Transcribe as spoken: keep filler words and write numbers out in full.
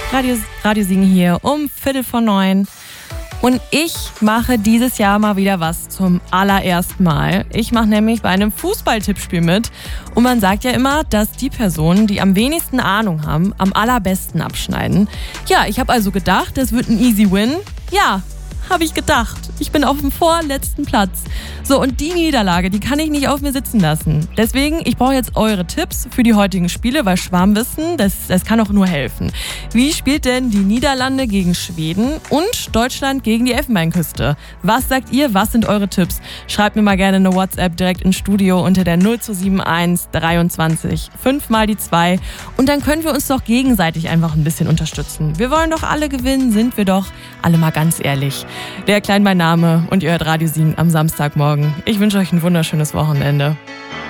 Radio, Radio Siegen hier um Viertel vor neun. Und ich mache dieses Jahr mal wieder was zum allerersten Mal. Ich mache nämlich bei einem Fußballtippspiel mit. Und man sagt ja immer, dass die Personen, die am wenigsten Ahnung haben, am allerbesten abschneiden. Ja, ich habe also gedacht, das wird ein easy win. Ja, habe ich gedacht. Ich bin auf dem vorletzten Platz. So, und die Niederlage, die kann ich nicht auf mir sitzen lassen. Deswegen, ich brauche jetzt eure Tipps für die heutigen Spiele, weil Schwarmwissen, das, das kann auch nur helfen. Wie spielt denn die Niederlande gegen Schweden und Deutschland gegen die Elfenbeinküste? Was sagt ihr? Was sind eure Tipps? Schreibt mir mal gerne eine WhatsApp direkt ins Studio unter der null zwei sieben eins dreiundzwanzig fünf mal die zwei. Und dann können wir uns doch gegenseitig einfach ein bisschen unterstützen. Wir wollen doch alle gewinnen, sind wir doch alle mal ganz ehrlich. Der Klein mein Name und ihr hört Radio Siegen am Samstagmorgen. Ich wünsche euch ein wunderschönes Wochenende.